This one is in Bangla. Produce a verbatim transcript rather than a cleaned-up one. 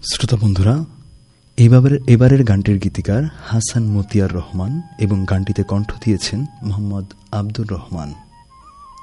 শ্রোতা বন্ধুরা, এবারের এবারের গানটির গীতিকার হাসান মতিয়ার রহমান এবং গানটিতে কণ্ঠ দিয়েছেন মোহাম্মদ আব্দুর রহমান।